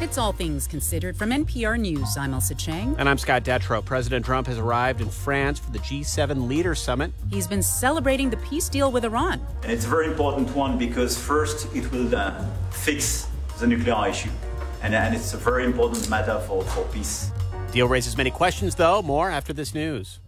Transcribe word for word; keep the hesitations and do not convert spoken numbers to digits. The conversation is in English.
It's All Things Considered from N P R News. I'm Elsa Chang. And I'm Scott Detrow. President Trump has arrived in France for the G seven Leaders Summit. He's been celebrating the peace deal with Iran. And it's a very important one because first it will uh, fix the nuclear issue. And, and it's a very important matter for, for peace. Deal raises many questions, though. More after this news.